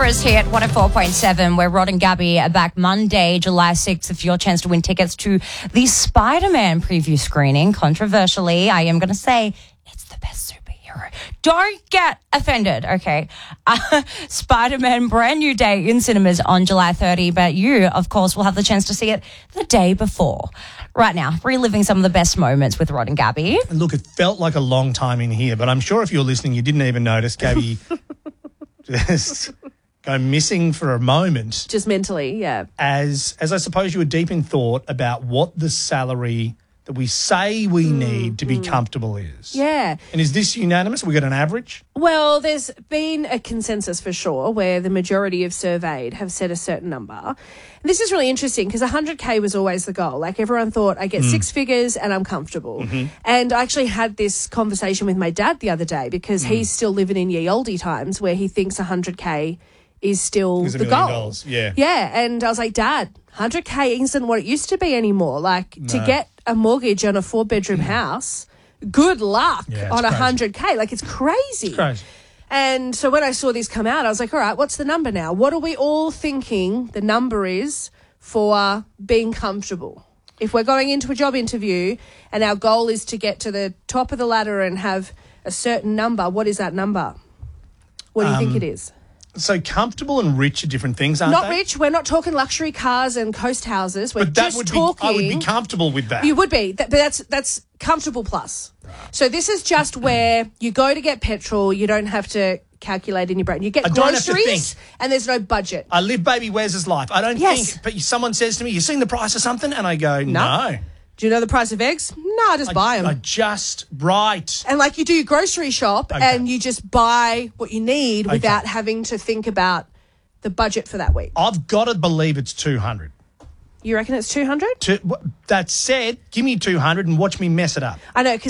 Breakfast here at 104.7, where Rod and Gabby are back Monday, July 6th, for your chance to win tickets to the Spider-Man preview screening. Controversially, I am going to say it's the best superhero. Don't get offended, okay? Spider-Man, brand new day in cinemas on July 30, but you, of course, will have the chance to see it the day before. Right now, reliving some of the best moments with Rod and Gabby. Look, it felt like a long time in here, but I'm sure if you're listening, you didn't even notice Gabby just go missing for a moment. Just mentally, yeah. As I suppose you were deep in thought about what the salary that we say we need to be comfortable is. Yeah. And is this unanimous? We got an average? Well, there's been a consensus for sure where the majority of surveyed have said a certain number. And this is really interesting because 100K was always the goal. Like everyone thought, I get six figures and I'm comfortable. Mm-hmm. And I actually had this conversation with my dad the other day because he's still living in ye olde times where he thinks 100K is still Is $1 the million. goal. Yeah. Yeah. And I was like, Dad, 100K isn't what it used to be anymore. Like to get a mortgage on a 4-bedroom house, good luck Yeah, on it's 100K. Like it's crazy. It's crazy. And so when I saw this come out, I was like, all right, what's the number now? What are we all thinking the number is for being comfortable? If we're going into a job interview and our goal is to get to the top of the ladder and have a certain number, what is that number? What do you think it is? So comfortable and rich are different things, aren't Not they? rich. We're not talking luxury cars and coast houses. We're But that just would talking. be, I would be comfortable with that. You would be, but that's comfortable plus. So this is just where you go to get petrol. You don't have to calculate in your brain. You get I don't have to groceries, think. and there's no budget. I live baby Wes's life. I don't Yes. think, but someone says to me, you seen the price of something? And I go, no. Do you know the price of eggs? No, I just buy them. I just, right. And like you do your grocery shop, Okay. and you just buy what you need without having to think about the budget for that week. I've got to believe it's 200. You reckon it's 200? That said, give me 200 and watch me mess it up. I know, 'cause